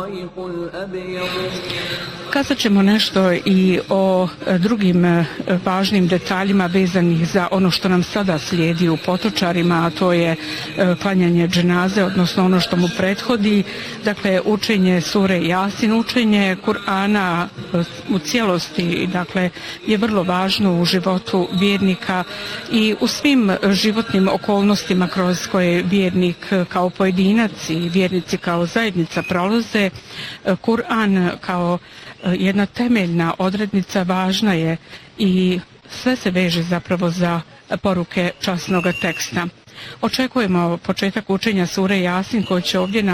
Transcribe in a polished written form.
Kazat ćemo nešto i o drugim važnim detaljima vezanih za ono što nam sada slijedi u Potočarima, a to je klanjanje dženaze, odnosno ono što mu prethodi, dakle učenje sure Jasin, učenje Kur'ana u cijelosti, dakle je vrlo važno u životu vjernika i u svim životnim okolnostima kroz koje vjernik kao pojedinac i vjernici kao zajednica prolaze. Kur'an kao jedna temeljna odrednica važna je i sve se veže zapravo za poruke časnog teksta. Očekujemo početak učenja sure Jasin koji će ovdje